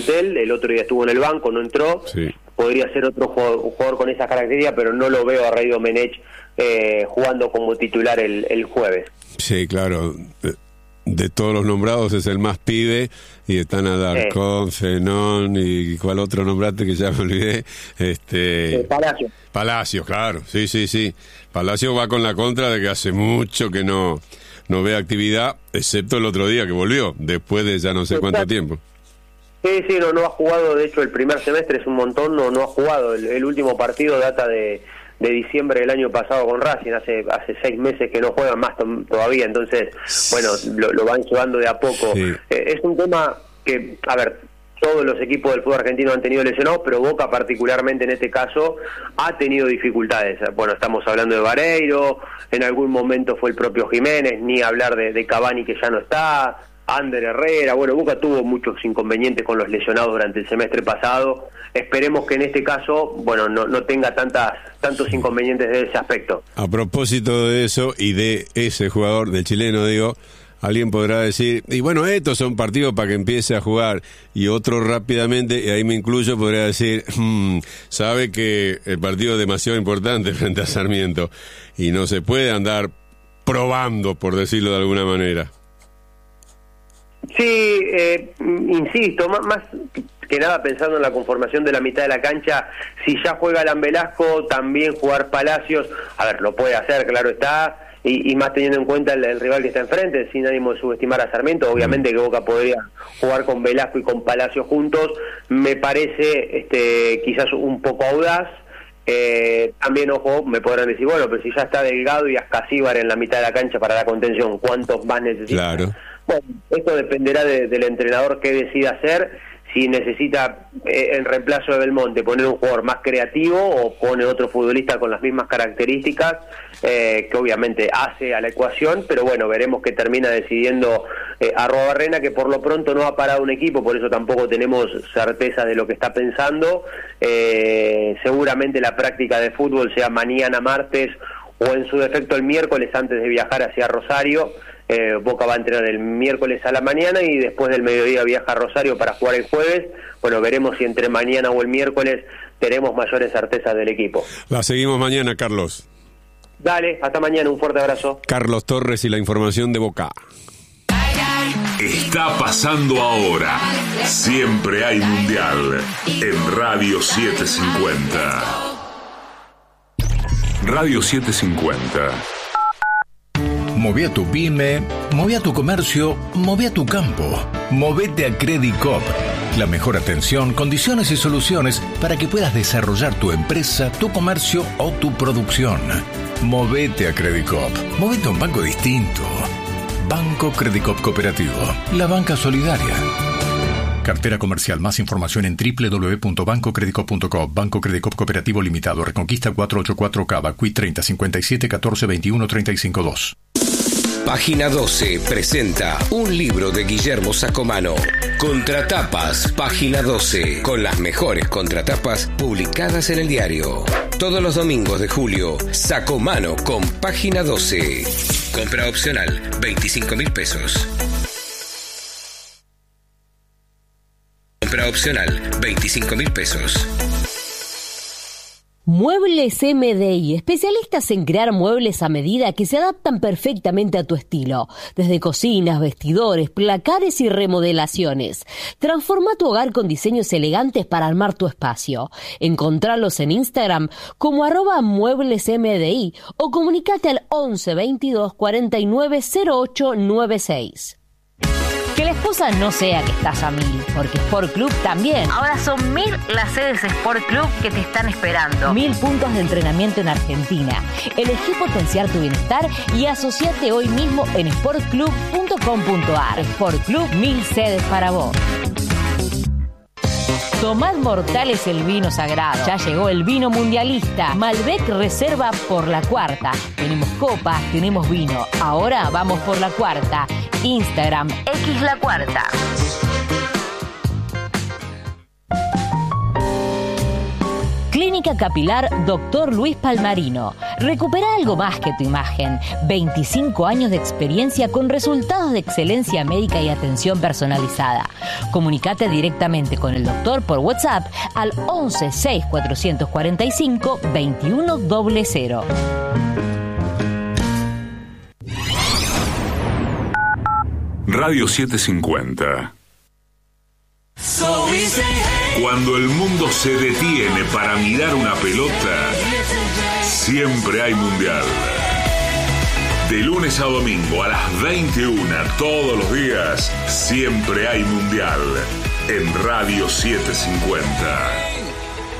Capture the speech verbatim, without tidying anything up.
plantel, el otro día estuvo en el banco, no entró, sí. Podría ser otro jugador, un jugador con esas características, pero no lo veo a Rey Domenech eh, jugando como titular el, el jueves. Sí, claro, de todos los nombrados es el más pibe, y están Alarcón, sí. Zenón, y ¿cuál otro nombraste que ya me olvidé? Este... Eh, Palacio. Palacios, claro, sí, sí, sí. Palacios va con la contra de que hace mucho que no, no ve actividad, excepto el otro día que volvió, después de ya no sé Exacto. cuánto tiempo. Sí, sí, no, no ha jugado, de hecho el primer semestre es un montón, no, no ha jugado, el, el último partido data de, de diciembre del año pasado con Racing, hace hace seis meses que no juegan más to- todavía, entonces, bueno, lo, lo van llevando de a poco. Sí. Eh, es un tema que, a ver, todos los equipos del fútbol argentino han tenido lesionados, pero Boca particularmente en este caso ha tenido dificultades. Bueno, estamos hablando de Vareiro, en algún momento fue el propio Jiménez, ni hablar de, de Cavani que ya no está, Ander Herrera, bueno, Boca tuvo muchos inconvenientes con los lesionados durante el semestre pasado. Esperemos que en este caso, bueno, no, no tenga tantas tantos inconvenientes de ese aspecto. A propósito de eso y de ese jugador, del chileno, digo, alguien podrá decir, y bueno, estos son partidos para que empiece a jugar, y otro rápidamente, y ahí me incluyo, podría decir, mmm, sabe que el partido es demasiado importante frente a Sarmiento, y no se puede andar probando, por decirlo de alguna manera. Sí, eh, insisto, más, más que nada pensando en la conformación de la mitad de la cancha, si ya juega Alan Velasco, también jugar Palacios, a ver, lo puede hacer, claro está, y, y más teniendo en cuenta el, el rival que está enfrente, sin ánimo de subestimar a Sarmiento, obviamente que Boca podría jugar con Velasco y con Palacios juntos, me parece este quizás un poco audaz. Eh, también, ojo, me podrán decir, bueno, pero si ya está Delgado y Ascasíbar en la mitad de la cancha para la contención, ¿cuántos más necesita? Claro. Bueno, esto dependerá de, del entrenador qué decida hacer, si necesita eh, en reemplazo de Belmonte poner un jugador más creativo o pone otro futbolista con las mismas características, eh, que obviamente hace a la ecuación, pero bueno, veremos qué termina decidiendo eh, Arruabarrena, que por lo pronto no ha parado un equipo, por eso tampoco tenemos certeza de lo que está pensando. Eh, seguramente la práctica de fútbol sea mañana martes o en su defecto el miércoles antes de viajar hacia Rosario. Eh, Boca va a entrenar el miércoles a la mañana y después del mediodía viaja a Rosario para jugar el jueves. Bueno, veremos si entre mañana o el miércoles tenemos mayores certezas del equipo. La seguimos mañana, Carlos. Dale, hasta mañana, un fuerte abrazo. Carlos Torres y la información de Boca. Está pasando ahora. Siempre hay mundial en Radio setecientos cincuenta. Radio setecientos cincuenta. Moví a tu pyme, moví a tu comercio, moví a tu campo. Movete a Credicop. La mejor atención, condiciones y soluciones para que puedas desarrollar tu empresa, tu comercio o tu producción. Movete a Credicop. Movete a un banco distinto. Banco Credicop Cooperativo. La banca solidaria. Cartera comercial. Más información en doble u doble u doble u punto banco credicop punto com. Banco Credicop Cooperativo Limitado. Reconquista cuatrocientos ochenta y cuatro Cava. Q I treinta cincuenta y siete catorce veintiuno treinta y cinco dos. Página doce presenta un libro de Guillermo Sacomano. Contratapas, Página doce, con las mejores contratapas publicadas en el diario. Todos los domingos de julio, Sacomano con Página doce. Compra opcional, veinticinco mil pesos. Compra opcional, veinticinco mil pesos. Muebles M D I, especialistas en crear muebles a medida que se adaptan perfectamente a tu estilo, desde cocinas, vestidores, placares y remodelaciones. Transforma tu hogar con diseños elegantes para armar tu espacio. Encontralos en Instagram como arroba muebles M D I o comunicate al once veintidós cuarenta y nueve cero ocho noventa y seis. Que la excusa no sea que estás a mil, porque Sport Club también. Ahora son mil las sedes Sport Club que te están esperando. Mil puntos de entrenamiento en Argentina. Elegí potenciar tu bienestar y asociate hoy mismo en sport club punto com punto a r. Sport Club, mil sedes para vos. Tomad Mortales el vino sagrado. Ya llegó el vino mundialista. Malbec Reserva por la cuarta. Tenemos copas, tenemos vino. Ahora vamos por la cuarta. Instagram, X la cuarta. Clínica Capilar Doctor Luis Palmarino. Recupera algo más que tu imagen. veinticinco años de experiencia con resultados de excelencia médica y atención personalizada. Comunicate directamente con el doctor por WhatsApp al once seis cuatrocientos cuarenta y cinco veintiuno cero cero. Radio setecientos cincuenta. Cuando el mundo se detiene para mirar una pelota, siempre hay mundial. De lunes a domingo a las veintiuna, todos los días, siempre hay mundial. En Radio setecientos cincuenta.